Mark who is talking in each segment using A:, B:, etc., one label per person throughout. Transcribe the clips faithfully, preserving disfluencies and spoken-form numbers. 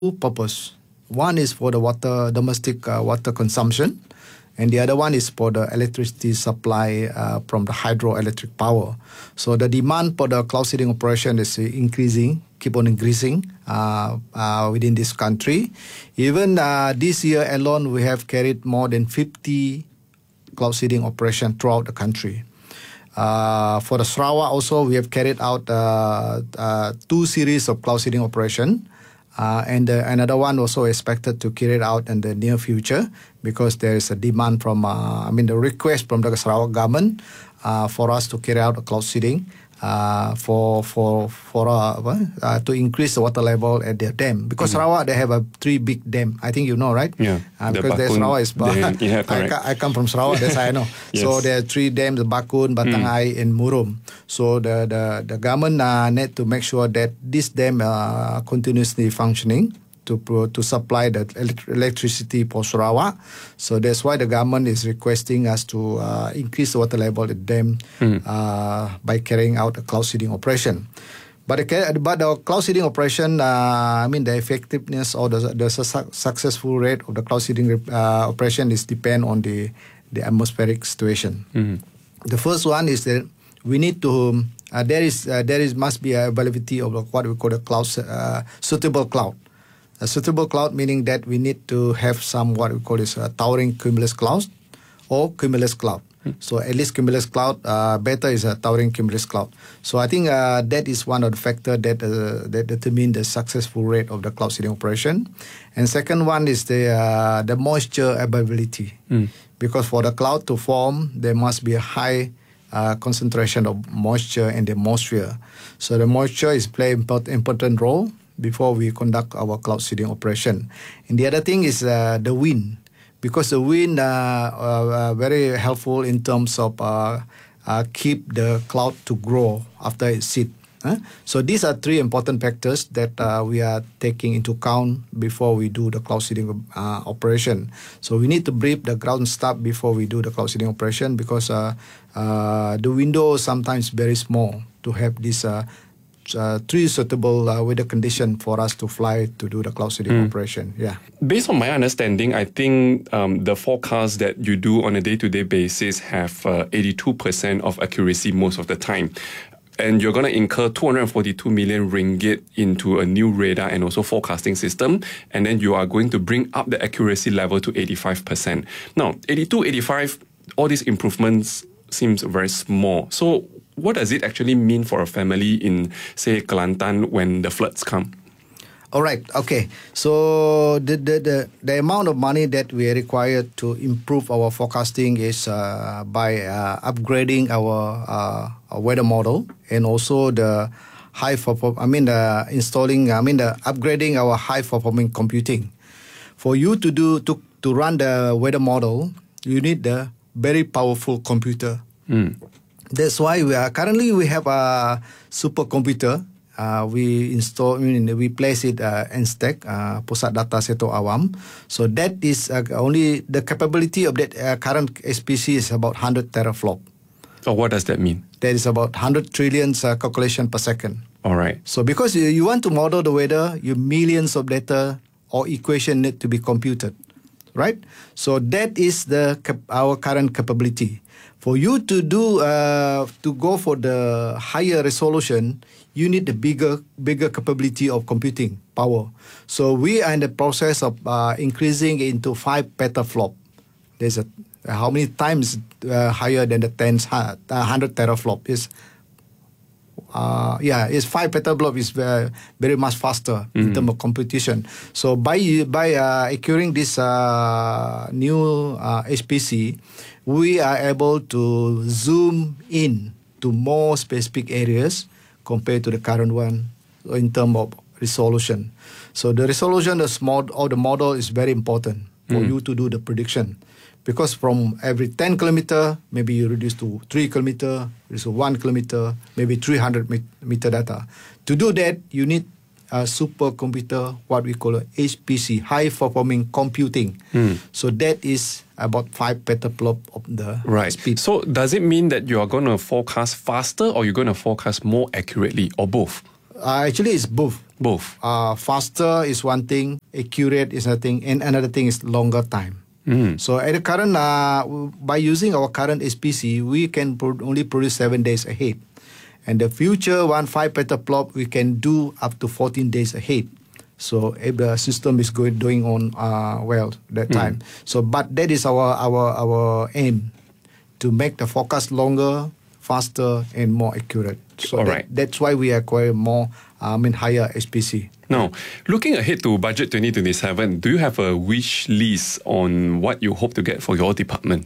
A: two purposes. One is for the water domestic uh, water consumption, and the other one is for the electricity supply uh, from the hydroelectric power. So the demand for the cloud seeding operation is increasing, keep on increasing uh, uh, within this country. Even uh, this year alone, we have carried more than fifty cloud seeding operation throughout the country. Uh, for the Sarawak also, we have carried out uh, uh, two series of cloud seeding operation. Uh, and uh, another one also expected to carry it out in the near future because there is a demand from, uh, I mean, the request from the Sarawak government uh, for us to carry out a cloud seeding uh, for for for uh, uh, to increase the water level at their dam. Because mm-hmm. Sarawak, they have a three big dam. I think you know, right?
B: Yeah.
A: Uh, because the Sarawak is,
B: dam. Yeah, correct.
A: I, I come from Sarawak, that's how I know. Yes. So there are three dams, the Bakun, Batangai, mm. and Murum. So the the, the government uh, need to make sure that this dam uh, continuously functioning to to supply the electricity for Sarawak. So that's why the government is requesting us to uh, increase the water level at the dam mm. uh, by carrying out a cloud seeding operation. But the, but the cloud seeding operation, uh, I mean, the effectiveness or the, the su- successful rate of the cloud seeding uh, operation is depend on the, the atmospheric situation. Mm-hmm. The first one is that we need to, uh, there is uh, there is must be a availability of what we call a cloud, uh, suitable cloud. A suitable cloud meaning that we need to have some what we call is a towering cumulus cloud or cumulus cloud. Hmm. So at least cumulus cloud, uh, better is a towering cumulus cloud. So I think uh, that is one of the factors that uh, that determine the successful rate of the cloud seeding operation. And second one is the uh, the moisture availability. Hmm. Because for the cloud to form, there must be a high uh, concentration of moisture in the atmosphere. So the moisture is play important important role before we conduct our cloud seeding operation. And the other thing is uh, the wind, because the wind uh, uh, very helpful in terms of uh, uh, keep the cloud to grow after it seed. Huh? So these are three important factors that uh, we are taking into account before we do the cloud seeding uh, operation. So we need to brief the ground staff before we do the cloud seeding operation because uh, uh, the window is sometimes very small to have this uh, Uh, three suitable uh, weather condition for us to fly to do the cloud seeding mm. operation. Yeah.
B: Based on my understanding, I think um, the forecasts that you do on a day-to-day basis have uh, eighty-two percent of accuracy most of the time. And you're going to incur two hundred forty-two million ringgit into a new radar and also forecasting system. And then you are going to bring up the accuracy level to eighty-five percent. Now, eighty-two, eighty-five, all these improvements seems very small. So what does it actually mean for a family in, say, Kelantan when the floods come?
A: All right. Okay. So the the the, the amount of money that we are required to improve our forecasting is uh, by uh, upgrading our, uh, our weather model and also the high perform. I mean, the installing. I mean, the upgrading our high performing computing. For you to do to to run the weather model, you need the very powerful computer. Mm. That's why we are currently we have a supercomputer. Uh, we install, I mean, we place it uh, in stack, uh, Pusat Data Seto Awam. So that is uh, only the capability of that uh, current S P C is about one hundred teraflop.
B: So what does that mean?
A: That is about one hundred trillion uh, calculation per second.
B: All right.
A: So because you, you want to model the weather, you millions of data or equation need to be computed, right? So that is the our current capability. For you to do uh, to go for the higher resolution, you need the bigger bigger capability of computing power. So we are in the process of uh, increasing into five petaflop. There's a how many times uh, higher than the ten uh, one hundred teraflop is. Uh, yeah, it's five petaflop is very, very much faster mm-hmm. in terms of computation. So by by uh, acquiring this uh, new uh, H P C, we are able to zoom in to more specific areas compared to the current one in terms of resolution. So the resolution of the model is very important for mm. you to do the prediction. Because from every ten kilometer, maybe you reduce to three kilometer, reduce to one kilometer, maybe three hundred meter data. To do that, you need a supercomputer, what we call a H P C, high performing computing. Mm. So that is about five petaflop of the
B: right.
A: speed.
B: So does it mean that you are going to forecast faster or you're going to forecast more accurately or both?
A: Uh, actually, it's both.
B: Both.
A: Uh, faster is one thing, accurate is another thing, and another thing is longer time.
B: Mm.
A: So at the current, uh, by using our current S P C, we can pro- only produce seven days ahead. And the future one five petaplop, we can do up to fourteen days ahead. So if the system is going doing on uh, well that
B: Mm.
A: time. So but that is our our our aim, to make the forecast longer, faster, and more accurate. So
B: All
A: that,
B: right.
A: that's why we acquire more, I mean, higher S P C.
B: Now, looking ahead to budget twenty twenty-seven, do you have a wish list on what you hope to get for your department?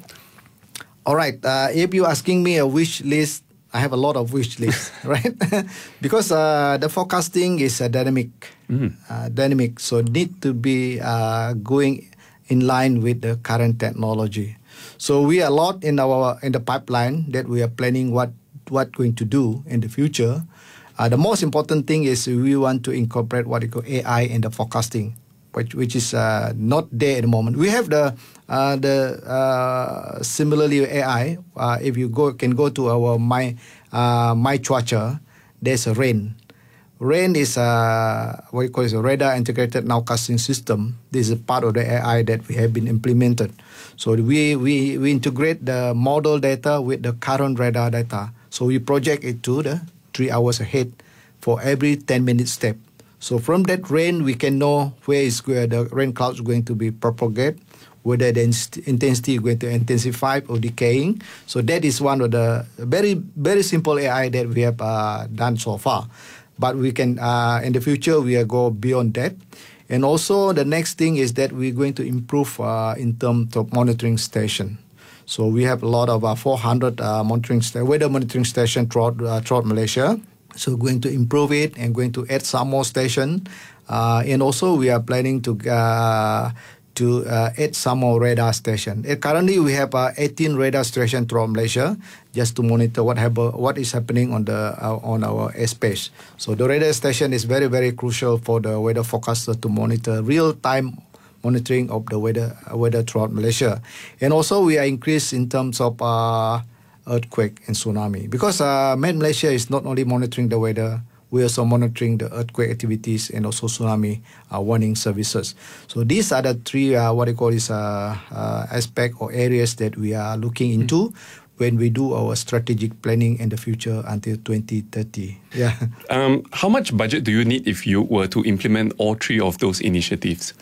A: All right. Uh, if you're asking me a wish list, I have a lot of wish lists, right? Because uh, the forecasting is uh, dynamic,
B: Mm.
A: uh, dynamic. So need to be uh, going in line with the current technology. So we are a lot in our in the pipeline that we are planning what what going to do in the future. Uh, the most important thing is we want to incorporate what we call A I in the forecasting, which which is uh, not there at the moment. We have the uh, the uh, similarly A I. Uh, if you go can go to our my uh, my Cuaca, there's a rain. Rain is a what you call it, a radar integrated nowcasting system. This is a part of the A I that we have been implemented. So we we we integrate the model data with the current radar data. So we project it to the three hours ahead for every ten minute step. So from that rain, we can know where is where the rain clouds going to be propagate, whether the intensity is going to intensify or decaying. So that is one of the very very simple A I that we have uh, done so far. But we can uh, in the future we will go beyond that. And also the next thing is that we're going to improve uh, in terms of monitoring station. So we have a lot of uh, four hundred uh, monitoring sta- weather monitoring station throughout uh, throughout Malaysia. So going to improve it and going to add some more station. Uh, and also we are planning to uh, to uh, add some more radar station. Uh, currently we have uh, eighteen radar station throughout Malaysia just to monitor what happen, what is happening on the uh, on our airspace. So the radar station is very very crucial for the weather forecaster to monitor real time monitoring of the weather weather throughout Malaysia. And also we are increased in terms of uh, earthquake and tsunami, because uh, Met Malaysia is not only monitoring the weather, we are also monitoring the earthquake activities and also tsunami uh, warning services. So these are the three uh, what I call is uh, uh, aspect or areas that we are looking into when we do our strategic planning in the future until twenty thirty. Yeah.
B: Um, how much budget do you need if you were to implement all three of those initiatives?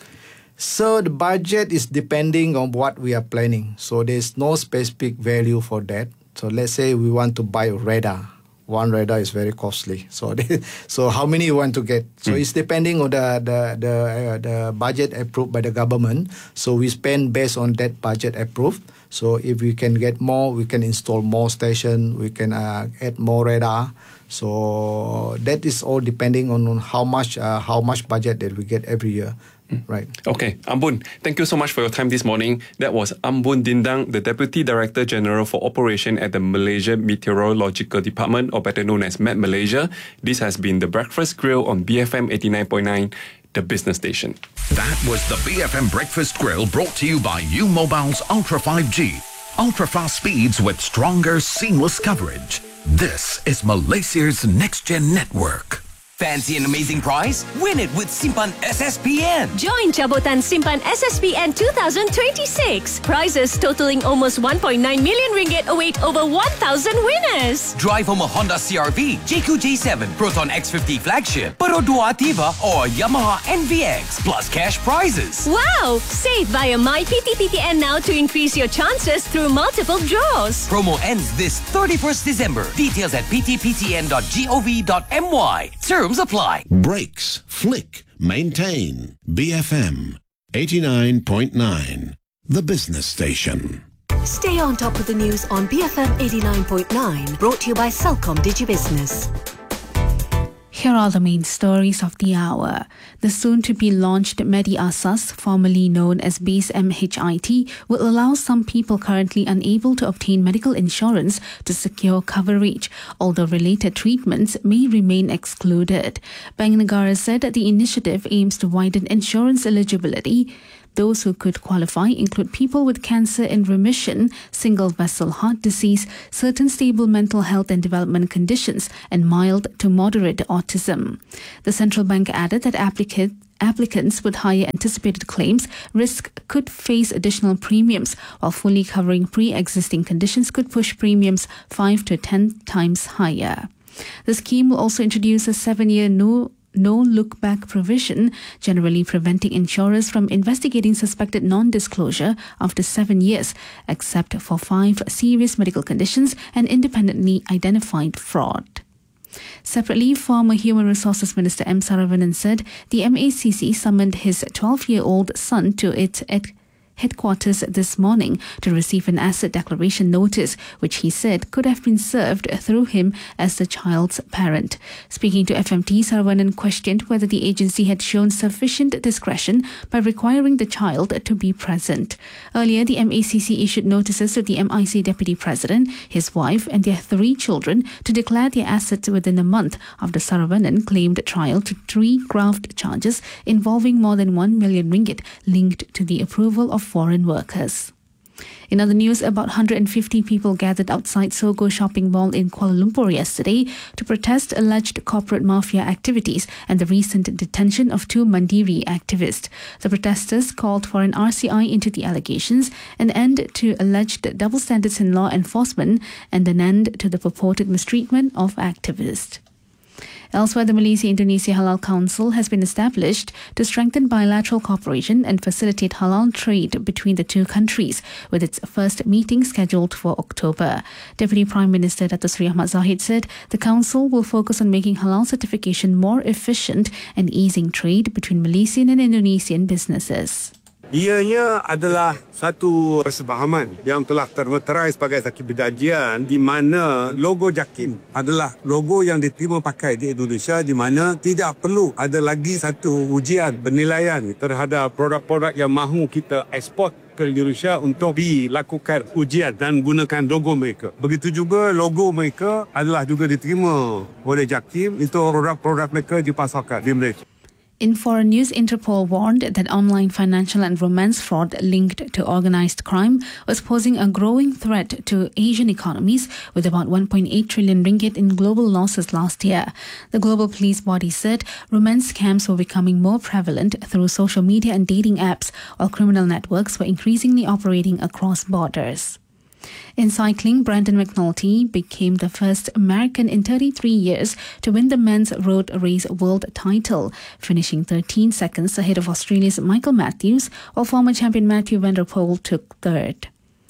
A: So the budget is depending on what we are planning. So there's no specific value for that. So let's say we want to buy a radar. One radar is very costly. So they, so how many you want to get? So mm. it's depending on the the the, uh, the budget approved by the government. So we spend based on that budget approved. So if we can get more, we can install more station. We can uh, add more radar. So that is all depending on, on how much uh, how much budget that we get every year. Right.
B: Okay, Ambun, thank you so much for your time this morning. That was Ambun Dindang, the Deputy Director General for Operation at the Malaysia Meteorological Department, or better known as Met Malaysia. This has been The Breakfast Grill on B F M eighty-nine point nine, the business station.
C: That was the B F M Breakfast Grill, brought to you by U Mobile's Ultra five G. Ultra fast speeds with stronger, seamless coverage. This is Malaysia's next-gen network.
D: Fancy an amazing prize? Win it with Simpan S S P N.
E: Join Jabotan Simpan S S P N twenty twenty-six. Prizes totaling almost one point nine million ringgit await over one thousand winners.
D: Drive home a Honda C R V, J Q J seven, Proton X fifty flagship, Paro dua Ativa, or Yamaha N V X, plus cash prizes.
E: Wow! Save via My P T P T N now to increase your chances through multiple draws.
D: Promo ends this thirty-first December. Details at p t p t n dot gov dot m y. Terms apply.
F: Brakes, flick, maintain. B F M eighty-nine point nine, the business station.
G: Stay on top of the news on B F M eighty-nine point nine, brought to you by Celcom DigiBusiness.
H: Here are the main stories of the hour. The soon-to-be-launched MediAsas, formerly known as Base M H I T, will allow some people currently unable to obtain medical insurance to secure coverage, although related treatments may remain excluded. Bank Negara said that the initiative aims to widen insurance eligibility. Those who could qualify include people with cancer in remission, single vessel heart disease, certain stable mental health and development conditions, and mild to moderate autism. The central bank added that applicants Applicants with higher anticipated claims risk could face additional premiums, while fully covering pre-existing conditions could push premiums five to ten times higher. The scheme will also introduce a seven-year no no look-back provision, generally preventing insurers from investigating suspected non-disclosure after seven years, except for five serious medical conditions and independently identified fraud. Separately, former Human Resources Minister M. Saravanan said the M A C C summoned his twelve-year-old son to its ed- headquarters this morning to receive an asset declaration notice, which he said could have been served through him as the child's parent. Speaking to F M T, Saravanan questioned whether the agency had shown sufficient discretion by requiring the child to be present. Earlier, the M A C C issued notices to the M I C Deputy President, his wife and their three children to declare their assets within a month after Saravanan claimed trial to three graft charges involving more than one million ringgit linked to the approval of foreign workers. In other news, about one hundred fifty people gathered outside Sogo Shopping Mall in Kuala Lumpur yesterday to protest alleged corporate mafia activities and the recent detention of two Mandiri activists. The protesters called for an R C I into the allegations, an end to alleged double standards in law enforcement, and an end to the purported mistreatment of activists. Elsewhere, the Malaysia-Indonesia Halal Council has been established to strengthen bilateral cooperation and facilitate halal trade between the two countries, with its first meeting scheduled for October. Deputy Prime Minister Dato Sri Ahmad Zahid said the council will focus on making halal certification more efficient and easing trade between Malaysian and Indonesian businesses.
I: Ianya adalah satu persefahaman yang telah termeterai sebagai satu perjanjian di mana logo JAKIM adalah logo yang diterima pakai di Indonesia, di mana tidak perlu ada lagi satu ujian penilaian terhadap produk-produk yang mahu kita ekspor ke Indonesia untuk dilakukan ujian dan gunakan logo mereka. Begitu juga logo mereka adalah juga diterima oleh JAKIM untuk produk-produk mereka dipasarkan di Malaysia.
H: In foreign news, Interpol warned that online financial and romance fraud linked to organised crime was posing a growing threat to Asian economies, with about one point eight trillion ringgit in global losses last year. The global police body said romance scams were becoming more prevalent through social media and dating apps, while criminal networks were increasingly operating across borders. In cycling, Brandon McNulty became the first American in thirty-three years to win the men's road race world title, finishing thirteen seconds ahead of Australia's Michael Matthews, while former champion Matthew van der Poel took third.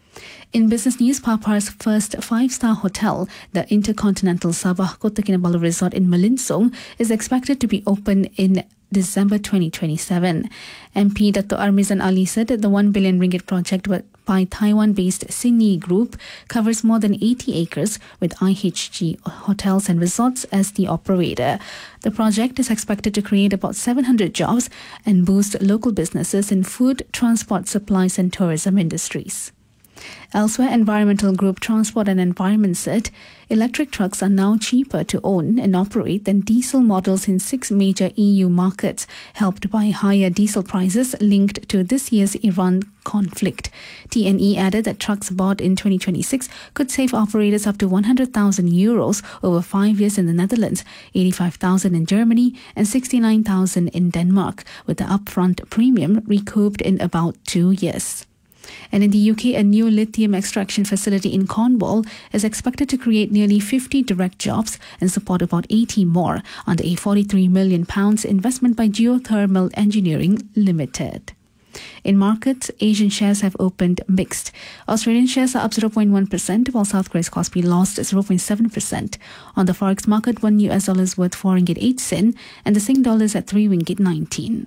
H: In business news, Papar's first five-star hotel, the Intercontinental Sabah Kota Kinabalu Resort in Melinsong, is expected to be open in December twenty twenty-seven. M P Dato Armizan Ali said that the one billion ringgit project by Taiwan-based Sini Group covers more than eighty acres, with I H G Hotels and Resorts as the operator. The project is expected to create about seven hundred jobs and boost local businesses in food, transport, supplies and tourism industries. Elsewhere, environmental group Transport and Environment said electric trucks are now cheaper to own and operate than diesel models in six major E U markets, helped by higher diesel prices linked to this year's Iran conflict. T N E added that trucks bought in twenty twenty-six could save operators up to one hundred thousand euros over five years in the Netherlands, eighty-five thousand in Germany and sixty-nine thousand in Denmark, with the upfront premium recouped in about two years. And in the U K, a new lithium extraction facility in Cornwall is expected to create nearly fifty direct jobs and support about eighty more under a forty-three million pounds investment by Geothermal Engineering Limited. In markets, Asian shares have opened mixed. Australian shares are up zero point one percent, while South Korea's Kospi lost zero point seven percent. On the forex market, one U S dollar is worth four ringgit eight sen and the Sing dollar is at three ringgit nineteen.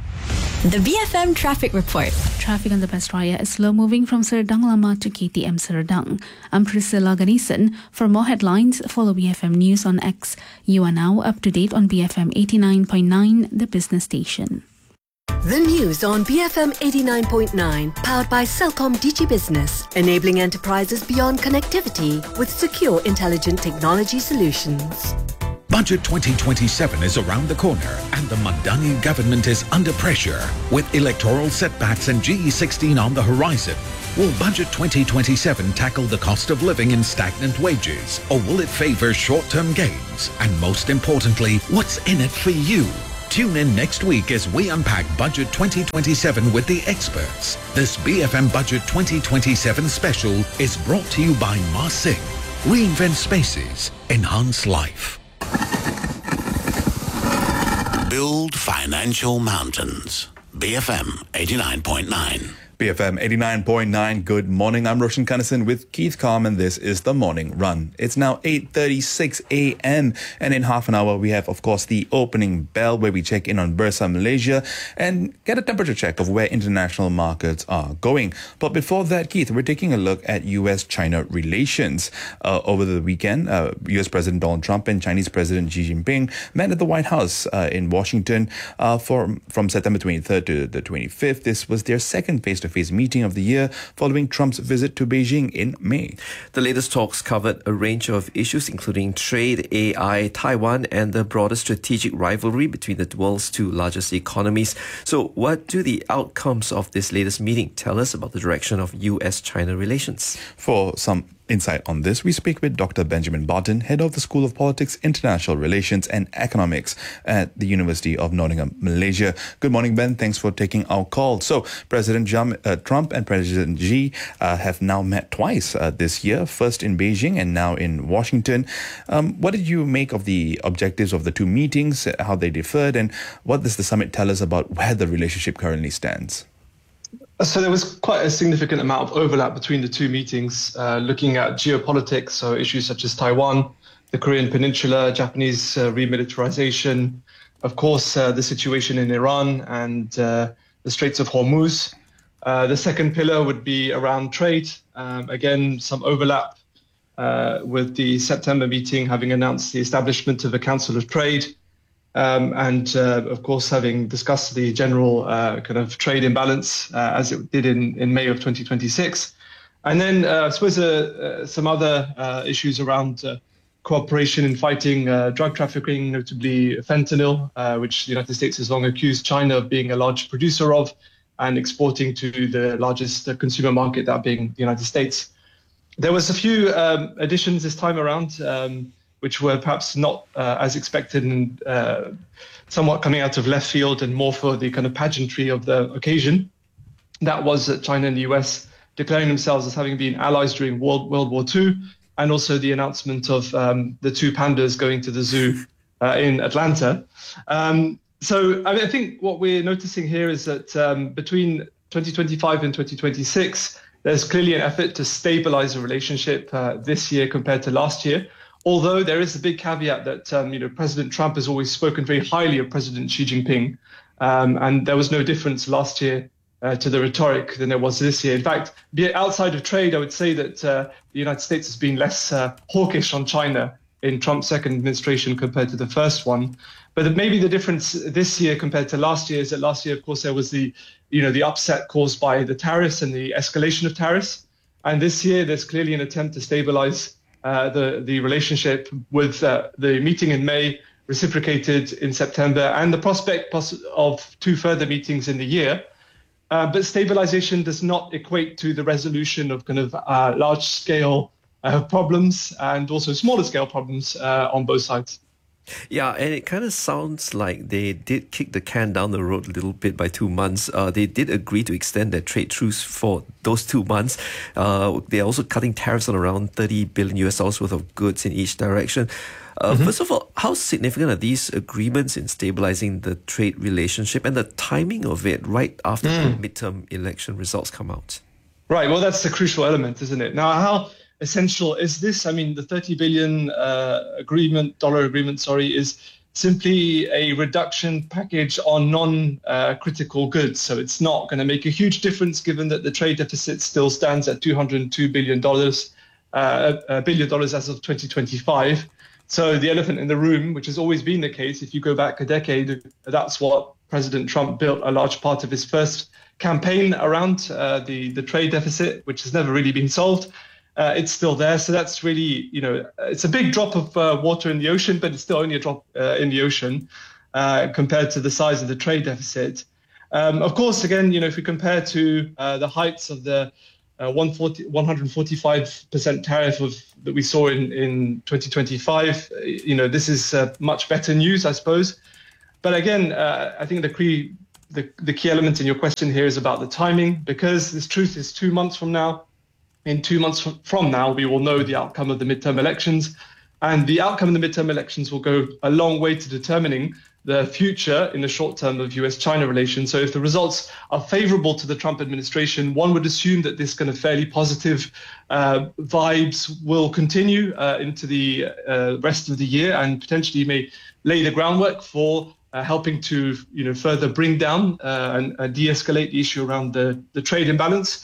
J: The B F M Traffic Report.
H: Traffic on the Best Raya is slow moving from Serdang Lama to K T M Serdang. I'm Priscilla Ganesan. For more headlines, follow B F M News on X. You are now up to date on B F M eighty-nine point nine, the business station.
G: The news on B F M eighty-nine point nine, powered by Celcom Digi Business, enabling enterprises beyond connectivity with secure, intelligent technology solutions.
C: Budget twenty twenty-seven is around the corner and the Madani government is under pressure with electoral setbacks and G E sixteen on the horizon. Will Budget twenty twenty-seven tackle the cost of living and stagnant wages, or will it favor short-term gains? And most importantly, what's in it for you? Tune in next week as we unpack Budget twenty twenty-seven with the experts. This B F M Budget twenty twenty-seven special is brought to you by Ma Sing. Reinvent spaces, enhance life.
F: Build financial mountains. B F M eighty-nine point nine.
K: B F M eighty-nine point nine. Good morning. I'm Roshan Kannison with Keith Calm, and this is the Morning Run. It's now eight thirty-six a.m. and in half an hour we have, of course, the opening bell where we check in on Bursa Malaysia and get a temperature check of where international markets are going. But before that, Keith, we're taking a look at U S China relations. Uh, over the weekend, uh, U S President Donald Trump and Chinese President Xi Jinping met at the White House uh, in Washington uh, for from September twenty-third to the twenty-fifth. This was their second face face meeting of the year following Trump's visit to Beijing in May.
L: The latest talks covered a range of issues including trade, A I, Taiwan and the broader strategic rivalry between the world's two largest economies. So what do the outcomes of this latest meeting tell us about the direction of U S China relations?
K: For some insight on this, we speak with Doctor Benjamin Barton, head of the School of Politics, International Relations and Economics at the University of Nottingham, Malaysia. Good morning, Ben. Thanks for taking our call. So, President Jam, uh, Trump and President Xi uh, have now met twice uh, this year, first in Beijing and now in Washington. Um, what did you make of the objectives of the two meetings, how they differed, and what does the summit tell us about where the relationship currently stands?
M: So there was quite a significant amount of overlap between the two meetings, uh, looking at geopolitics, so issues such as Taiwan, the Korean Peninsula, Japanese uh, remilitarization, of course, uh, the situation in Iran and uh, the Straits of Hormuz. Uh, the second pillar would be around trade. Um, again, some overlap uh, with the September meeting having announced the establishment of a Council of Trade. Um, and, uh, of course, having discussed the general uh, kind of trade imbalance uh, as it did in, in May of twenty twenty-six. And then uh, I suppose uh, uh, some other uh, issues around uh, cooperation in fighting uh, drug trafficking, notably fentanyl, uh, which the United States has long accused China of being a large producer of and exporting to the largest uh, consumer market, that being the United States. There was a few um, additions this time around, um, which were perhaps not uh, as expected and uh, somewhat coming out of left field and more for the kind of pageantry of the occasion. That was that China and the U S declaring themselves as having been allies during World, World War Two, and also the announcement of um, the two pandas going to the zoo uh, in Atlanta. Um, so I, mean, I think what we're noticing here is that um, between twenty twenty-five and twenty twenty-six, there's clearly an effort to stabilize the relationship uh, this year compared to last year. Although there is a big caveat that um, you know President Trump has always spoken very highly of President Xi Jinping, um, and there was no difference last year uh, to the rhetoric than there was this year. In fact, be it outside of trade, I would say that uh, the United States has been less uh, hawkish on China in Trump's second administration compared to the first one. But maybe the difference this year compared to last year is that last year, of course, there was the you know the upset caused by the tariffs and the escalation of tariffs, and this year there's clearly an attempt to stabilize Uh, the, the relationship with uh, the meeting in May, reciprocated in September, and the prospect poss- of two further meetings in the year. Uh, but stabilization does not equate to the resolution of kind of uh, large-scale uh, problems and also smaller-scale problems uh, on both sides.
L: Yeah, and it kind of sounds like they did kick the can down the road a little bit by two months. Uh, they did agree to extend their trade truce for those two months. Uh, they're also cutting tariffs on around thirty billion U S dollars worth of goods in each direction. Uh, mm-hmm. First of all, how significant are these agreements in stabilizing the trade relationship and the timing of it right after mm. the midterm election results come out?
M: Right, well, that's the crucial element, isn't it? Now, how essential is this? I mean, the thirty billion uh, agreement, dollar agreement, sorry, is simply a reduction package on non-critical uh, goods. So it's not going to make a huge difference given that the trade deficit still stands at two hundred two billion dollars, uh, a billion dollars as of twenty twenty-five. So the elephant in the room, which has always been the case, if you go back a decade, that's what President Trump built a large part of his first campaign around, uh, the, the trade deficit, which has never really been solved. uh, it's still there. So that's really, you know, it's a big drop of uh, water in the ocean, but it's still only a drop uh, in the ocean uh, compared to the size of the trade deficit. Um, of course, again, you know, if we compare to uh, the heights of the uh, one hundred forty-five percent tariff of, that we saw in, in twenty twenty-five, you know, this is uh, much better news, I suppose. But again, uh, I think the key, the, the key element in your question here is about the timing, because this truth is two months from now. In two months from now, we will know the outcome of the midterm elections. And the outcome of the midterm elections will go a long way to determining the future in the short term of U S China relations. So if the results are favorable to the Trump administration, one would assume that this kind of fairly positive uh, vibes will continue uh, into the uh, rest of the year and potentially may lay the groundwork for uh, helping to, you know, further bring down uh, and uh, de-escalate the issue around the, the trade imbalance.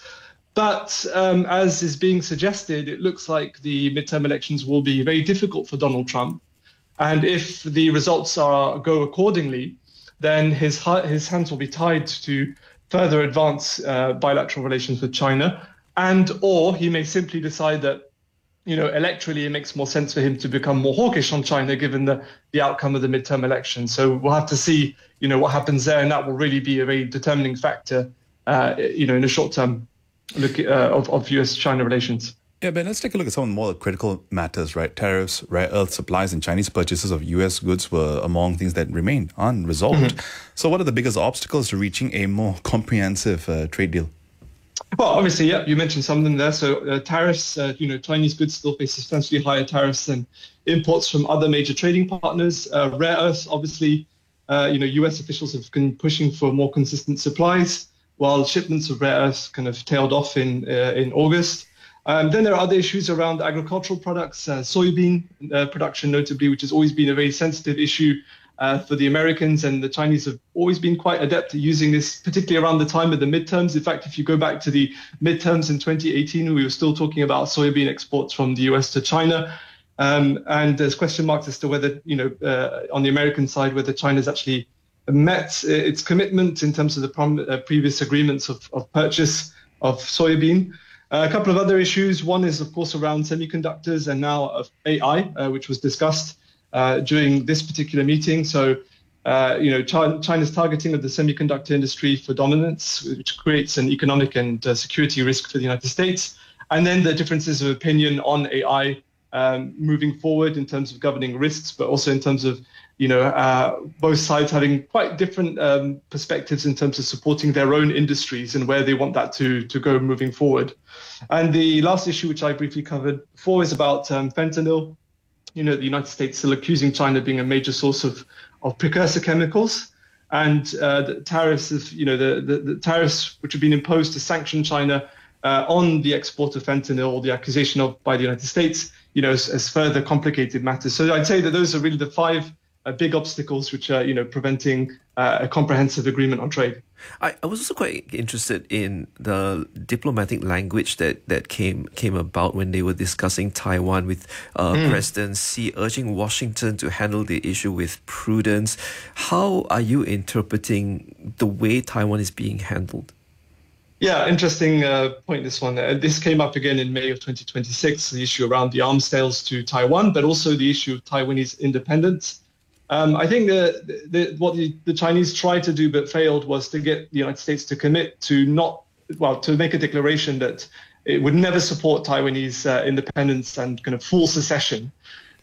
M: But um, as is being suggested, it looks like the midterm elections will be very difficult for Donald Trump. And if the results are go accordingly, then his his hands will be tied to further advance uh, bilateral relations with China, and or he may simply decide that, you know, electorally it makes more sense for him to become more hawkish on China given the, the outcome of the midterm election. So we'll have to see, you know, what happens there, and that will really be a very determining factor, uh, you know, in the short term look uh, of, of U S China relations.
K: Yeah, Ben, let's take a look at some of the more critical matters, right? Tariffs, rare earth supplies, and Chinese purchases of U S goods were among things that remain unresolved. Mm-hmm. So what are the biggest obstacles to reaching a more comprehensive uh, trade deal?
M: Well, obviously, yeah, you mentioned some of them there. So uh, tariffs, uh, you know, Chinese goods still face substantially higher tariffs than imports from other major trading partners. Uh, rare earths, obviously, uh, you know, U S officials have been pushing for more consistent supplies, while shipments of rare earths kind of tailed off in uh, in August. Um, then there are other issues around agricultural products, uh, soybean uh, production notably, which has always been a very sensitive issue uh, for the Americans, and the Chinese have always been quite adept at using this, particularly around the time of the midterms. In fact, if you go back to the midterms in twenty eighteen, we were still talking about soybean exports from the U S to China. Um, and there's question marks as to whether, you know, uh, on the American side, whether China's actually met its commitment in terms of the prom- uh, previous agreements of, of purchase of soybean. Uh, a couple of other issues. One is, of course, around semiconductors and now of A I, uh, which was discussed uh, during this particular meeting. So, uh, you know, China, China's targeting of the semiconductor industry for dominance, which creates an economic and uh, security risk for the United States. And then the differences of opinion on A I um, moving forward in terms of governing risks, but also in terms of, you know, uh, both sides having quite different um, perspectives in terms of supporting their own industries and where they want that to, to go moving forward. And the last issue, which I briefly covered before, is about um, fentanyl. You know, the United States still accusing China of being a major source of, of precursor chemicals. And uh, the tariffs, of, you know, the, the, the tariffs which have been imposed to sanction China uh, on the export of fentanyl, or the accusation of by the United States, you know, as, as further complicated matters. So I'd say that those are really the five Uh, big obstacles which are, you know, preventing uh, a comprehensive agreement on trade.
L: I, I was also quite interested in the diplomatic language that, that came came about when they were discussing Taiwan, with uh, mm. President Xi urging Washington to handle the issue with prudence. How are you interpreting the way Taiwan is being handled?
M: Yeah, interesting uh, point, this one. Uh, this came up again in May of twenty twenty-six, the issue around the arms sales to Taiwan, but also the issue of Taiwanese independence. Um, I think the, the, what the, the Chinese tried to do but failed was to get the United States to commit to not, well, to make a declaration that it would never support Taiwanese uh, independence and kind of full secession.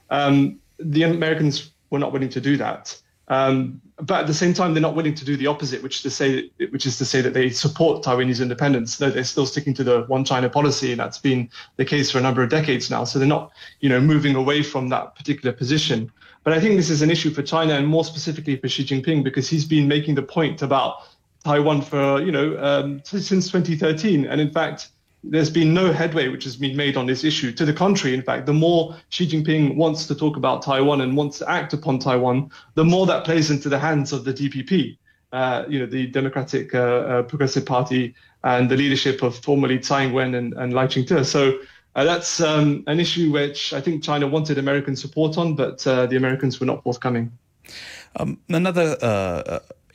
M: Um, the Americans were not willing to do that. Um, but at the same time, they're not willing to do the opposite, which, to say, which is to say that they support Taiwanese independence. They're still sticking to the one China policy, and that's been the case for a number of decades now. So they're not, you know, moving away from that particular position. But I think this is an issue for China, and more specifically for Xi Jinping, because he's been making the point about Taiwan for, you know, um, since twenty thirteen. And in fact, there's been no headway which has been made on this issue. To the contrary, in fact, the more Xi Jinping wants to talk about Taiwan and wants to act upon Taiwan, the more that plays into the hands of the D P P, uh, you know, the Democratic uh, uh, Progressive Party, and the leadership of formerly Tsai Ing-wen and, and Lai Ching-te. So Uh, that's um, an issue which I think China wanted American support on, but uh, the Americans were not forthcoming.
K: Um, another uh,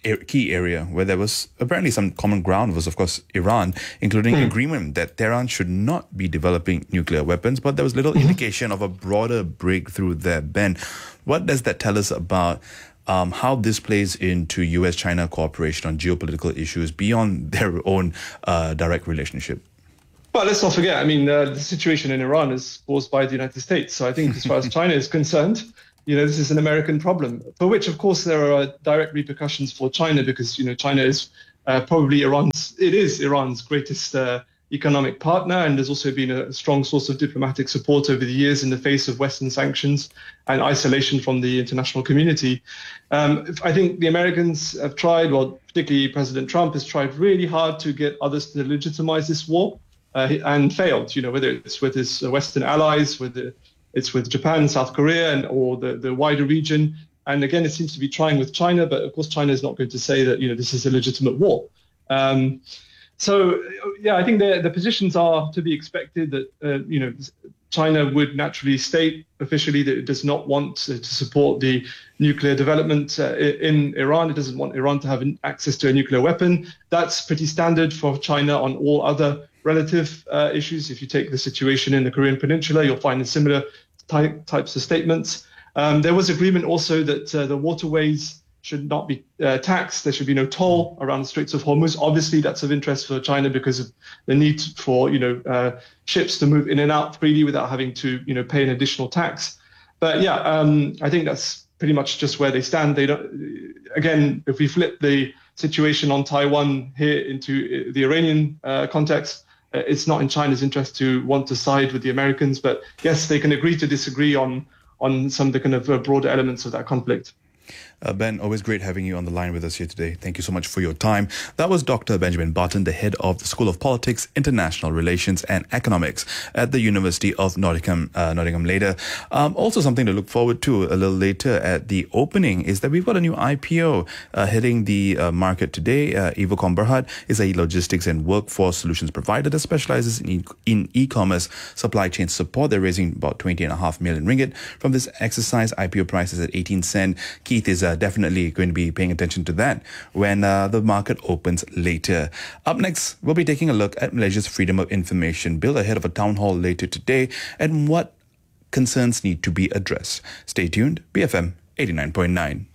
K: key area where there was apparently some common ground was, of course, Iran, including mm. agreement that Tehran should not be developing nuclear weapons, but there was little mm-hmm. indication of a broader breakthrough there. Ben, what does that tell us about um, how this plays into U S China cooperation on geopolitical issues beyond their own uh, direct relationship?
M: Well, let's not forget, I mean, uh, the situation in Iran is caused by the United States. So I think as far as China is concerned, you know, this is an American problem, for which, of course, there are direct repercussions for China because, you know, China is uh, probably Iran's, it is Iran's greatest uh, economic partner. And there's also been a strong source of diplomatic support over the years in the face of Western sanctions and isolation from the international community. Um, I think the Americans have tried, well, particularly President Trump has tried really hard to get others to legitimize this war uh, and failed, you know, whether it's with his Western allies, with the It's with Japan, South Korea, and or the, the wider region. And again, it seems to be trying with China, but of course, China is not going to say that, you know, this is a legitimate war. Um, so, yeah, I think the, the positions are to be expected that, uh, you know, China would naturally state officially that it does not want to, to support the nuclear development uh, in Iran. It doesn't want Iran to have access to a nuclear weapon. That's pretty standard for China on all other relative uh, issues. If you take the situation in the Korean Peninsula, you'll find similar type, types of statements. Um, there was agreement also that uh, the waterways should not be uh, taxed. There should be no toll around the Straits of Hormuz. Obviously, that's of interest for China because of the need for, you know, uh, ships to move in and out freely without having to, you know, pay an additional tax. But yeah, um, I think that's pretty much just where they stand. They don't. Again, if we flip the situation on Taiwan here into the Iranian uh, context, uh, it's not in China's interest to want to side with the Americans. But yes, they can agree to disagree on on some of the kind of uh, broader elements of that conflict.
K: Uh, Ben, always great having you on the line with us here today. Thank you so much for your time. That was Doctor Benjamin Barton, the head of the School of Politics, International Relations and Economics at the University of Nottingham, uh, Nottingham later. Um, also something to look forward to a little later at the opening is that we've got a new I P O uh, hitting the uh, market today. Uh, Evocom Berhad is a logistics and workforce solutions provider that specializes in, e- in e-commerce supply chain support. They're raising about twenty and a half million ringgit from this exercise. I P O price is at eighteen cent. Keith is uh, definitely going to be paying attention to that when uh, the market opens later. Up next, we'll be taking a look at Malaysia's Freedom of Information Bill ahead of a town hall later today and what concerns need to be addressed. Stay tuned. B F M eighty-nine point nine.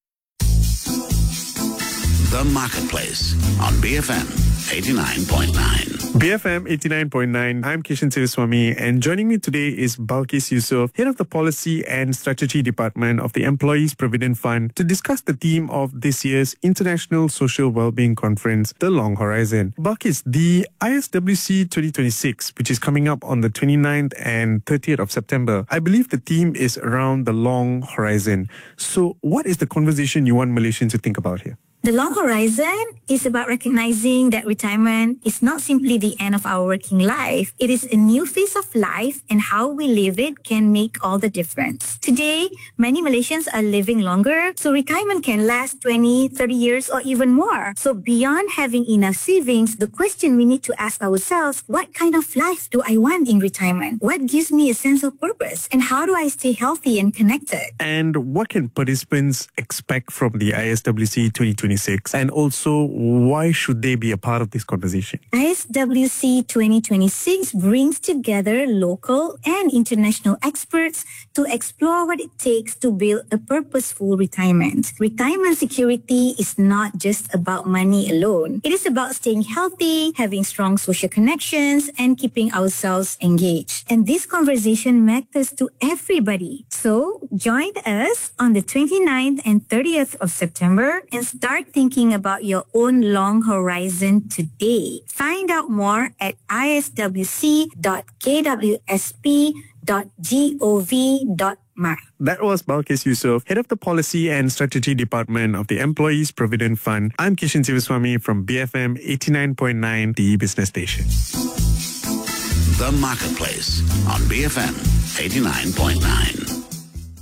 F: The Marketplace on B F M eighty-nine point nine.
N: B F M eighty-nine point nine. I'm Kishan Sivaswamy, and joining me today is Balkis Yusof, Head of the Policy and Strategy Department of the Employees Provident Fund, to discuss the theme of this year's International Social Wellbeing Conference, The Long Horizon. Balkis, the I S W C twenty twenty-six, which is coming up on the twenty-ninth and thirtieth of September, I believe the theme is around the long horizon. So what is the conversation you want Malaysians to think about here?
O: The long horizon is about recognizing that retirement is not simply the end of our working life. It is a new phase of life, and how we live it can make all the difference. Today, many Malaysians are living longer, so retirement can last twenty, thirty years or even more. So beyond having enough savings, the question we need to ask ourselves, what kind of life do I want in retirement? What gives me a sense of purpose? And how do I stay healthy and connected?
N: And what can participants expect from the I S W C twenty twenty-six? And also, why should they be a part of this conversation?
O: I S W C twenty twenty-six brings together local and international experts to explore what it takes to build a purposeful retirement. Retirement security is not just about money alone. It is about staying healthy, having strong social connections, and keeping ourselves engaged. And this conversation matters to everybody. So join us on the twenty-ninth and thirtieth of September and start thinking about your own long horizon today. Find out more at I S W C dot K W S P dot gov dot my.
N: That was Balkis Yusof, Head of the Policy and Strategy Department of the Employees Provident Fund. I'm Kishan Sivaswamy from B F M eighty-nine point nine, the business station.
F: The Marketplace on B F M eighty-nine point nine.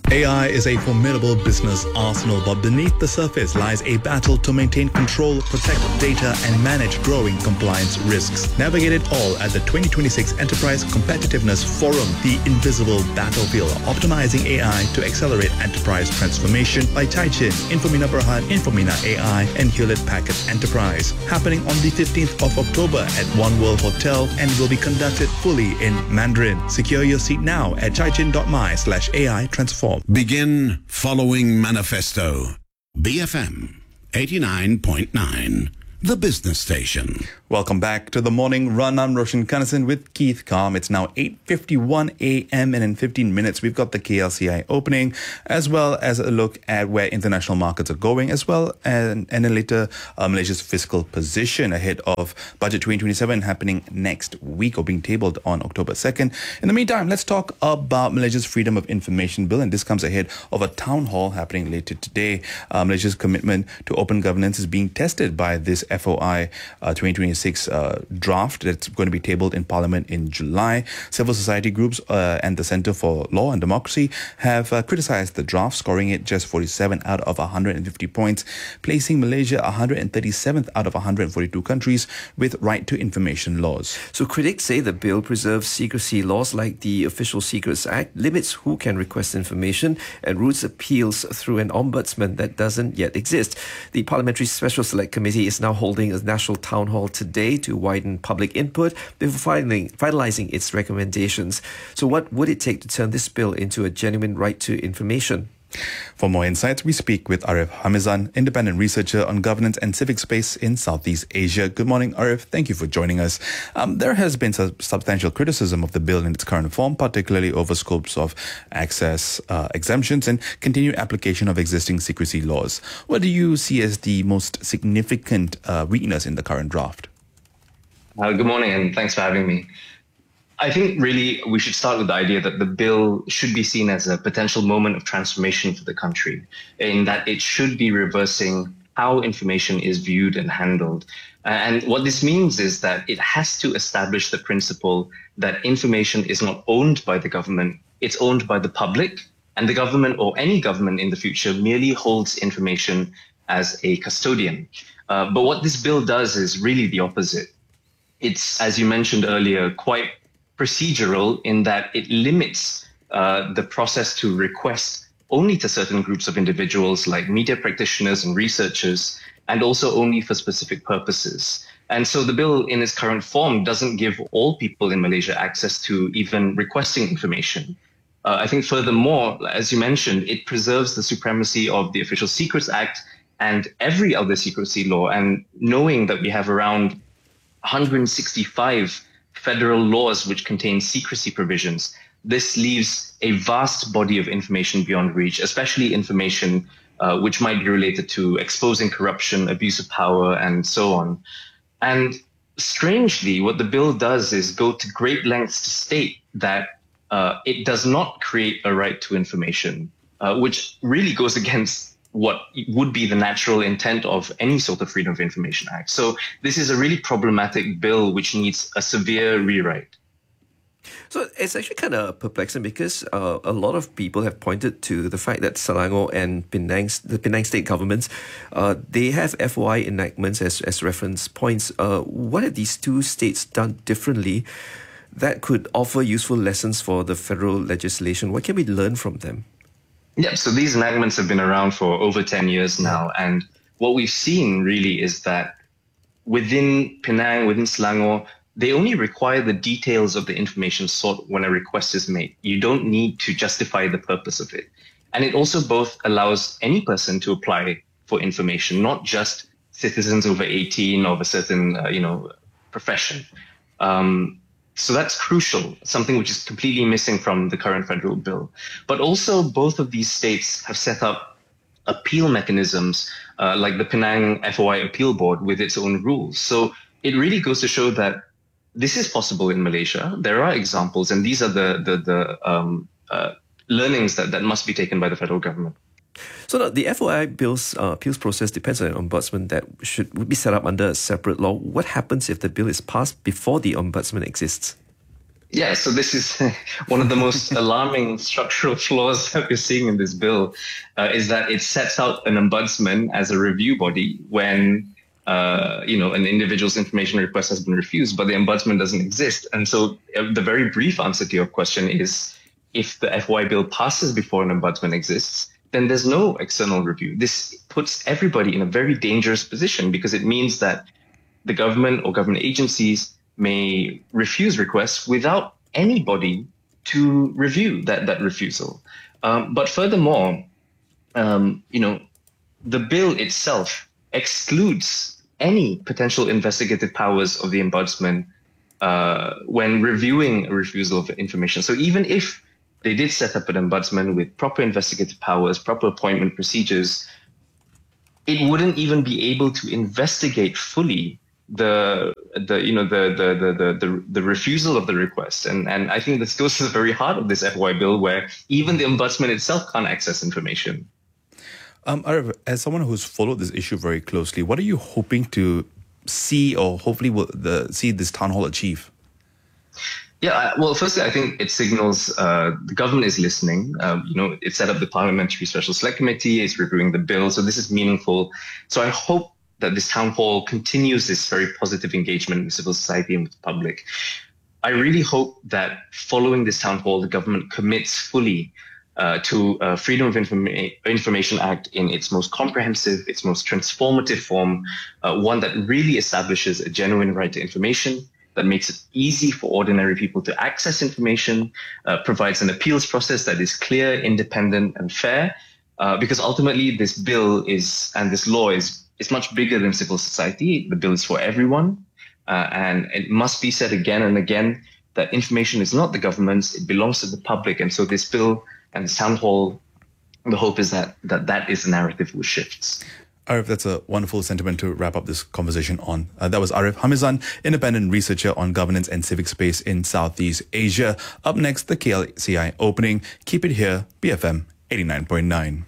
K: A I is a formidable business arsenal, but beneath the surface lies a battle to maintain control, protect data, and manage growing compliance risks. Navigate it all at the twenty twenty-six Enterprise Competitiveness Forum, the invisible battlefield, optimizing A I to accelerate enterprise transformation by Taichin, Infomina Berhad, Infomina A I, and Hewlett Packard Enterprise. Happening on the fifteenth of October at One World Hotel and will be conducted fully in Mandarin. Secure your seat now at taichin.my slash AI transform.
F: Begin following Manifesto. B F M eighty-nine point nine, the business station.
K: Welcome back to the Morning Run. I'm Roshan Kanasan with Keith Calm. It's now eight fifty-one a.m. and in fifteen minutes we've got the K L C I opening, as well as a look at where international markets are going, as well as, and then later uh, Malaysia's fiscal position ahead of Budget twenty twenty-seven happening next week, or being tabled on October second. In the meantime, let's talk about Malaysia's Freedom of Information Bill, and this comes ahead of a town hall happening later today. Uh, Malaysia's commitment to open governance is being tested by this F O I uh, twenty twenty-six uh, draft that's going to be tabled in Parliament in July. Civil society groups uh, and the Centre for Law and Democracy have uh, criticised the draft, scoring it just forty-seven out of one hundred fifty points, placing Malaysia one hundred thirty-seventh out of one hundred forty-two countries with right to information laws.
L: So critics say the bill preserves secrecy laws like the Official Secrets Act, limits who can request information, and routes appeals through an ombudsman that doesn't yet exist. The Parliamentary Special Select Committee is now holding a national town hall today to widen public input before finally finalizing its recommendations. So what would it take to turn this bill into a genuine right to information?
K: For more insights, we speak with Arif Hamizan, independent researcher on governance and civic space in Southeast Asia. Good morning, Arif. Thank you for joining us. Um, there has been some substantial criticism of the bill in its current form, particularly over scopes of access uh, exemptions and continued application of existing secrecy laws. What do you see as the most significant uh, weakness in the current draft?
P: Uh, good morning, and thanks for having me. I think really we should start with the idea that the bill should be seen as a potential moment of transformation for the country, in that it should be reversing how information is viewed and handled. And what this means is that it has to establish the principle that information is not owned by the government, it's owned by the public, and the government, or any government in the future, merely holds information as a custodian. Uh, but what this bill does is really the opposite. It's, as you mentioned earlier, quite procedural in that it limits uh, the process to request only to certain groups of individuals like media practitioners and researchers, and also only for specific purposes. And so the bill in its current form doesn't give all people in Malaysia access to even requesting information. Uh, I think furthermore, as you mentioned, it preserves the supremacy of the Official Secrets Act and every other secrecy law. And knowing that we have around one hundred sixty-five federal laws which contain secrecy provisions, this leaves a vast body of information beyond reach, especially information uh, which might be related to exposing corruption, abuse of power, and so on. And strangely, what the bill does is go to great lengths to state that uh, it does not create a right to information, uh, which really goes against what would be the natural intent of any sort of Freedom of Information Act. So this is a really problematic bill which needs a severe rewrite.
L: So it's actually kind of perplexing because uh, a lot of people have pointed to the fact that Selangor and Penang, the Penang state governments, uh, they have F O I enactments as, as reference points. Uh, what have these two states done differently that could offer useful lessons for the federal legislation? What can we learn from them?
P: Yeah, so these enactments have been around for over ten years now. And what we've seen really is that within Penang, within Selangor, they only require the details of the information sought when a request is made. You don't need to justify the purpose of it. And it also both allows any person to apply for information, not just citizens over eighteen of a certain, uh, you know, profession. Um, So that's crucial, something which is completely missing from the current federal bill. But also both of these states have set up appeal mechanisms uh, like the Penang F O I Appeal Board with its own rules. So it really goes to show that this is possible in Malaysia. There are examples, and these are the, the, the um, uh, learnings that, that must be taken by the federal government.
L: So the F O I bill's uh, appeals process depends on an ombudsman that should would be set up under a separate law. What happens if the bill is passed before the ombudsman exists?
P: Yeah, so this is one of the most alarming structural flaws that we're seeing in this bill, uh, is that it sets out an ombudsman as a review body when, uh, you know, an individual's information request has been refused, but the ombudsman doesn't exist. And so uh, the very brief answer to your question is, if the F Y bill passes before an ombudsman exists, then there's no external review. This puts everybody in a very dangerous position, because it means that the government or government agencies may refuse requests without anybody to review that, that refusal. Um, but furthermore, um, you know, the bill itself excludes any potential investigative powers of the ombudsman uh, when reviewing a refusal of information. So even if they did set up an ombudsman with proper investigative powers, proper appointment procedures, it wouldn't even be able to investigate fully the the you know the the the the the refusal of the request. And and I think this goes to the very heart of this F Y bill, where even the ombudsman itself can't access information.
K: Um, Arif, as someone who's followed this issue very closely, what are you hoping to see, or hopefully will the see this town hall achieve?
P: Yeah, well, firstly, I think it signals uh, the government is listening. Um, you know, it set up the Parliamentary Special Select Committee, it's reviewing the bill, so this is meaningful. So I hope that this town hall continues this very positive engagement with civil society and with the public. I really hope that following this town hall, the government commits fully uh, to uh, Freedom of Informa- Information Act in its most comprehensive, its most transformative form, uh, one that really establishes a genuine right to information, that makes it easy for ordinary people to access information, uh, provides an appeals process that is clear, independent, and fair, uh, because ultimately this bill is, and this law is, is much bigger than civil society. The bill is for everyone, uh, and it must be said again and again that information is not the government's, it belongs to the public. And so this bill and this town hall, the hope is that that, that is the narrative which shifts.
K: Arif, that's a wonderful sentiment to wrap up this conversation on. Uh, that was Arif Hamizan, independent researcher on governance and civic space in Southeast Asia. Up next, the K L C I opening. Keep it here, B F M eighty-nine point nine.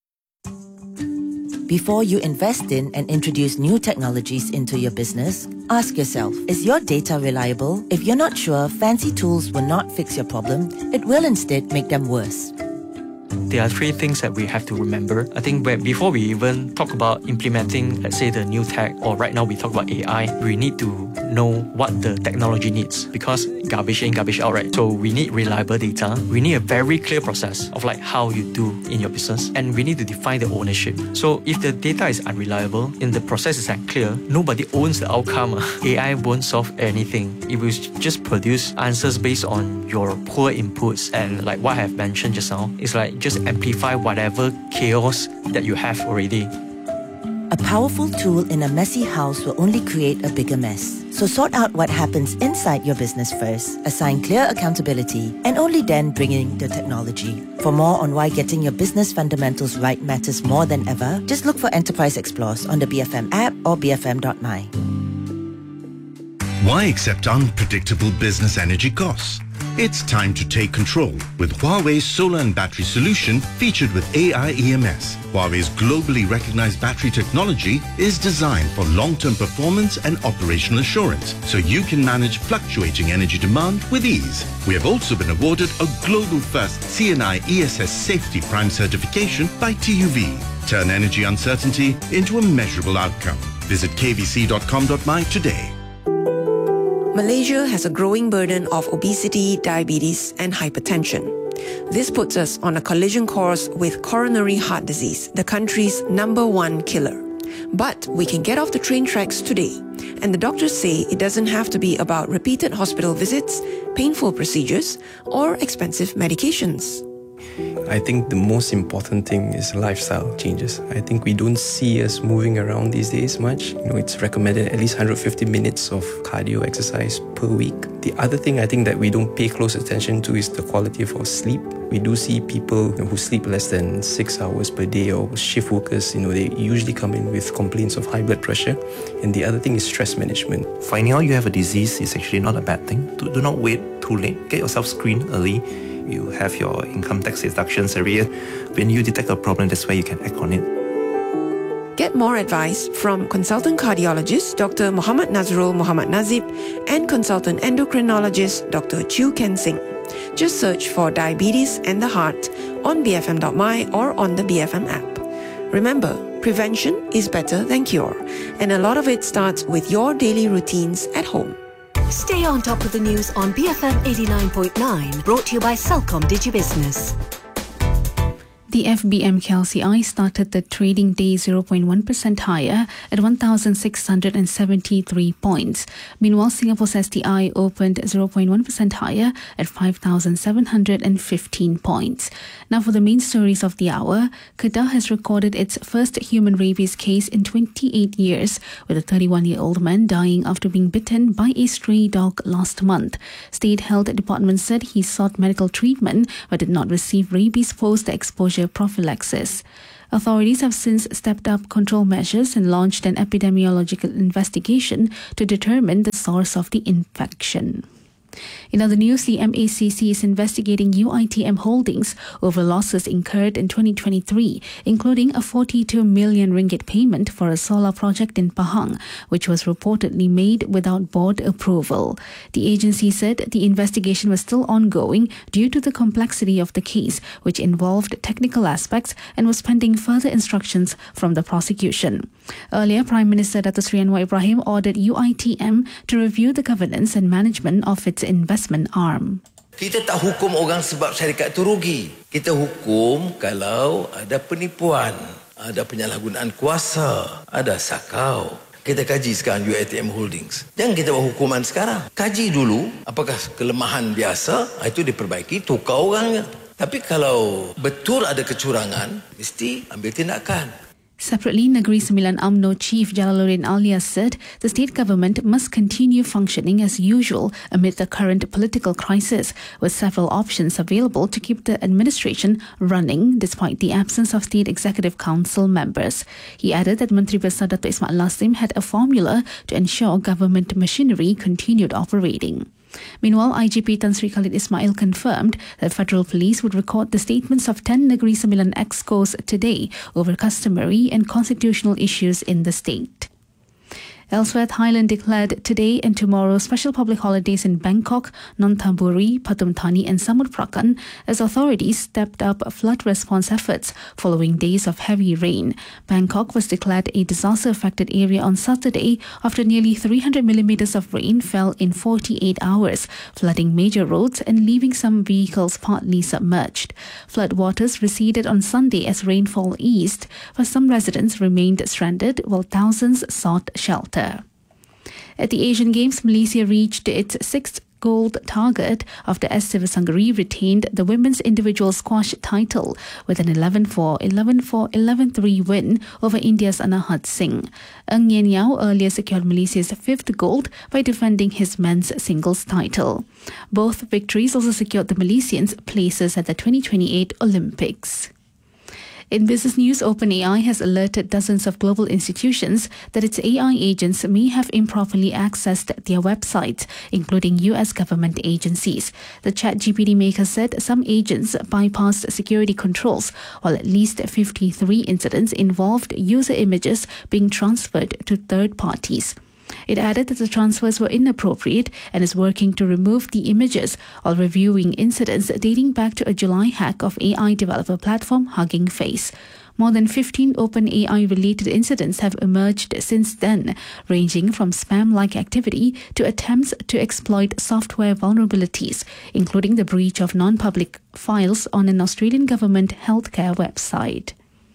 Q: Before you invest in and introduce new technologies into your business, ask yourself, is your data reliable? If you're not sure, fancy tools will not fix your problem. It will instead make them worse.
R: There are three things that we have to remember. I think where, before we even talk about implementing, let's say, the new tech, or right now we talk about A I, we need to know what the technology needs, because garbage in, garbage out, right? So we need reliable data. We need a very clear process of like how you do in your business, and we need to define the ownership. So if the data is unreliable and the process is unclear, nobody owns the outcome. A I won't solve anything. It will just produce answers based on your poor inputs, and like what I have mentioned just now, it's like just amplify whatever chaos that you have already.
Q: A powerful tool in a messy house will only create a bigger mess. So sort out what happens inside your business first, assign clear accountability, and only then bring in the technology. For more on why getting your business fundamentals right matters more than ever, just look for Enterprise Explorers on the B F M app or b f m dot my.
F: Why accept unpredictable business energy costs? It's time to take control with Huawei's solar and battery solution featured with A I E M S. Huawei's globally recognized battery technology is designed for long-term performance and operational assurance, so you can manage fluctuating energy demand with ease. We have also been awarded a global first C N I E S S Safety Prime certification by T U V. Turn energy uncertainty into a measurable outcome. Visit k v c dot com dot my today.
S: Malaysia has a growing burden of obesity, diabetes, and hypertension. This puts us on a collision course with coronary heart disease, the country's number one killer. But we can get off the train tracks today, and the doctors say it doesn't have to be about repeated hospital visits, painful procedures, or expensive medications.
T: I think the most important thing is lifestyle changes. I think we don't see us moving around these days much. You know, it's recommended at least one hundred fifty minutes of cardio exercise per week. The other thing I think that we don't pay close attention to is the quality of our sleep. We do see people, you know, who sleep less than six hours per day, or shift workers, you know, they usually come in with complaints of high blood pressure. And the other thing is stress management.
U: Finding out you have a disease is actually not a bad thing. Do, do not wait too late. Get yourself screened early. You have your income tax deductions every year. When you detect a problem, that's where you can act on it.
S: Get more advice from consultant cardiologist Doctor Muhammad Nazrul Muhammad Nazib and consultant endocrinologist Doctor Chew Ken Sing. Just search for Diabetes and the Heart on b f m dot m y or on the B F M app. Remember, prevention is better than cure, and a lot of it starts with your daily routines at home.
G: Stay on top of the news on B F M eighty-nine point nine, brought to you by Celcom DigiBusiness.
H: The F B M K L C I started the trading day zero point one percent higher at one thousand six hundred seventy-three points. Meanwhile, Singapore's S T I opened zero point one percent higher at five thousand seven hundred fifteen points. Now for the main stories of the hour, Kedah has recorded its first human rabies case in twenty-eight years, with a thirty-one-year-old man dying after being bitten by a stray dog last month. State Health Department said he sought medical treatment but did not receive rabies post-exposure prophylaxis. Authorities have since stepped up control measures and launched an epidemiological investigation to determine the source of the infection. In other news, the M A C C is investigating U I T M Holdings over losses incurred in twenty twenty-three, including a forty-two million ringgit payment for a solar project in Pahang, which was reportedly made without board approval. The agency said the investigation was still ongoing due to the complexity of the case, which involved technical aspects and was pending further instructions from the prosecution. Earlier, Prime Minister Dato Sri Anwar Ibrahim ordered U I T M to review the governance and management of its investment arm.
A: Kita tak hukum orang sebab syarikat itu rugi. Kita hukum kalau ada penipuan, ada penyalahgunaan kuasa, ada sakau. Kita kaji sekarang U I T M Holdings. Jangan kita buat hukuman sekarang. Kaji dulu apakah kelemahan biasa, itu diperbaiki, tukar orangnya. Tapi kalau betul ada kecurangan, mesti ambil tindakan.
H: Separately, Negeri Sembilan U M N O Chief Jalaluddin Alias said the state government must continue functioning as usual amid the current political crisis, with several options available to keep the administration running despite the absence of State Executive Council members. He added that Menteri Besar Dato Ismail Lassim had a formula to ensure government machinery continued operating. Meanwhile, I G P Tan Sri Khalid Ismail confirmed that Federal Police would record the statements of ten Negeri Sembilan excos today over customary and constitutional issues in the state. Elsewhere, Thailand declared today and tomorrow special public holidays in Bangkok, Nonthaburi, Pathum Thani and Samut Prakan as authorities stepped up flood response efforts following days of heavy rain. Bangkok was declared a disaster-affected area on Saturday after nearly three hundred millimeters of rain fell in forty-eight hours, flooding major roads and leaving some vehicles partly submerged. Floodwaters receded on Sunday as rainfall eased, but some residents remained stranded while thousands sought shelter. At the Asian Games, Malaysia reached its sixth gold target after S. Sivasangari retained the women's individual squash title with an eleven four, eleven four, eleven three win over India's Anahat Singh. Ng Yen Yao earlier secured Malaysia's fifth gold by defending his men's singles title. Both victories also secured the Malaysians places at the twenty twenty-eight Olympics. In business news, OpenAI has alerted dozens of global institutions that its A I agents may have improperly accessed their websites, including U S government agencies. The ChatGPT maker said some agents bypassed security controls, while at least fifty-three incidents involved user images being transferred to third parties. It added that the transfers were inappropriate and is working to remove the images while reviewing incidents dating back to a July hack of A I developer platform Hugging Face. More than fifteen OpenAI related incidents have emerged since then, ranging from spam-like activity to attempts to exploit software vulnerabilities, including the breach of non-public files on an Australian government healthcare website.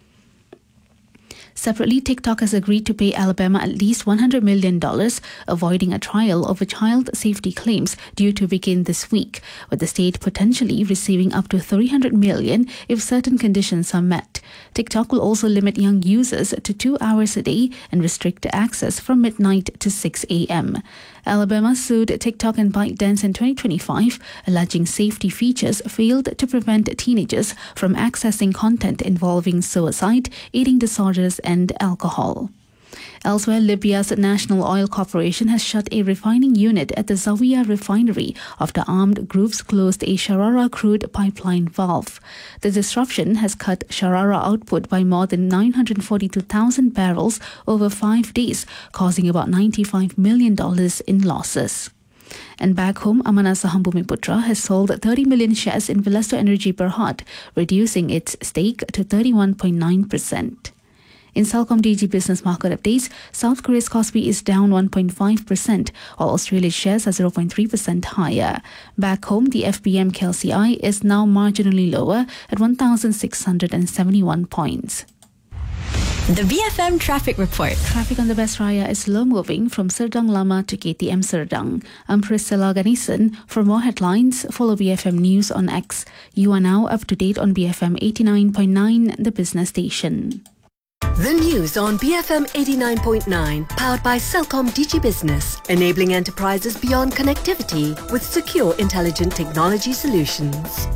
H: Separately, TikTok has agreed to pay Alabama at least one hundred million dollars, avoiding a trial over child safety claims due to begin this week, with the state potentially receiving up to three hundred million dollars if certain conditions are met. TikTok will also limit young users to two hours a day and restrict access from midnight to six a.m. Alabama sued TikTok and ByteDance in twenty twenty-five, alleging safety features failed to prevent teenagers from accessing content involving suicide, eating disorders, and alcohol. Elsewhere, Libya's National Oil Corporation has shut a refining unit at the Zawiya refinery after armed groups closed a Sharara crude pipeline valve. The disruption has cut Sharara output by more than nine hundred forty-two thousand barrels over five days, causing about ninety-five million dollars in losses. And back home, Amana Saham Bumiputra has sold thirty million shares in Valesto Energy Berhad, reducing its stake to thirty-one point nine percent. In Celcom D G Business Market Updates, South Korea's Kospi is down one point five percent, while Australia's shares are zero point three percent higher. Back home, the F B M K L C I is now marginally lower at one thousand six hundred seventy-one points.
J: The B F M Traffic Report.
H: Traffic on the Best Raya is slow moving from Serdang Lama to K T M Serdang. I'm Priscilla Ganesan. For more headlines, follow B F M News on X. You are now up to date on B F M eighty-nine point nine, the business station.
G: The news on B F M eighty-nine point nine, powered by Celcom D G Business, enabling enterprises beyond connectivity with secure, intelligent technology solutions.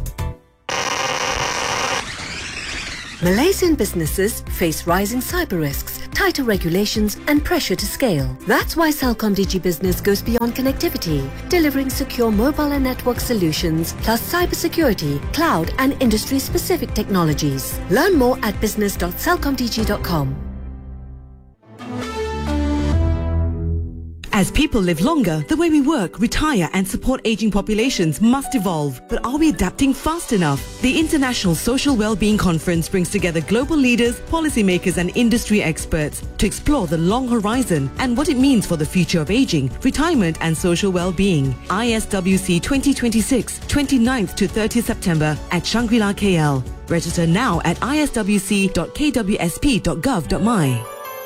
G: Malaysian businesses face rising cyber risks, tighter regulations and pressure to scale. That's why Celcom D G Business goes beyond connectivity, delivering secure mobile and network solutions, plus cybersecurity, cloud and industry-specific technologies. Learn more at business dot celcom d g dot com.
B: As people live longer, the way we work, retire and support aging populations must evolve. But are we adapting fast enough? The International Social Wellbeing Conference brings together global leaders, policymakers and industry experts to explore the long horizon and what it means for the future of aging, retirement and social well-being. I S W C twenty twenty-six, twenty-ninth to thirtieth September at Shangri-La K L. Register now at i s w c dot k w s p dot gov dot m y.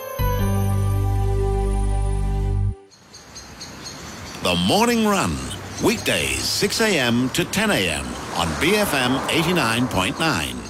V: The Morning Run, weekdays six a m to ten a m on B F M eighty-nine point nine.